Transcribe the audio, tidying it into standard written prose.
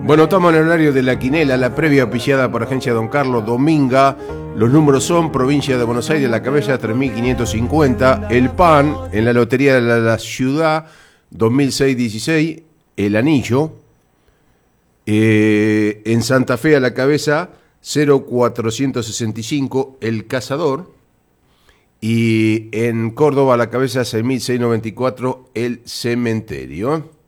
Bueno, estamos en el horario de la quinela, la previa auspiciada por Agencia Don Carlos Dominga. Los números son: provincia de Buenos Aires, la cabeza 3550. El PAN en la Lotería de la Ciudad 2006-16, el anillo. En Santa Fe a la cabeza 0465, el cazador. Y en Córdoba a la cabeza 6694, el cementerio.